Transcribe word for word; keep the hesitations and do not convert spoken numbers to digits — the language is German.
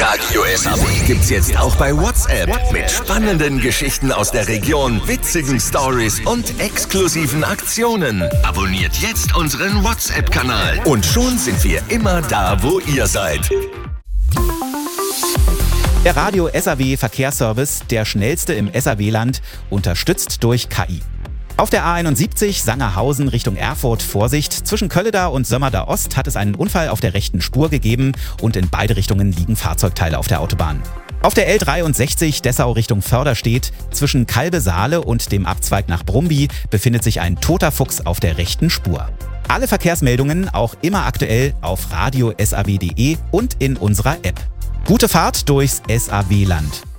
Radio S A W gibt's jetzt auch bei WhatsApp. Mit spannenden Geschichten aus der Region, witzigen Stories und exklusiven Aktionen. Abonniert jetzt unseren WhatsApp-Kanal. Und schon sind wir immer da, wo ihr seid. Der Radio S A W Verkehrsservice, der schnellste im S A W-Land, unterstützt durch K I. Auf der A einundsiebzig Sangerhausen Richtung Erfurt Vorsicht. Zwischen Kölleda und Sömmerda Ost hat es einen Unfall auf der rechten Spur gegeben und in beide Richtungen liegen Fahrzeugteile auf der Autobahn. Auf der L dreiundsechzig Dessau Richtung Förderstedt zwischen Kalbe-Saale und dem Abzweig nach Brumby befindet sich ein toter Fuchs auf der rechten Spur. Alle Verkehrsmeldungen auch immer aktuell auf radio punkt s a w punkt d e und in unserer App. Gute Fahrt durchs S A W-Land.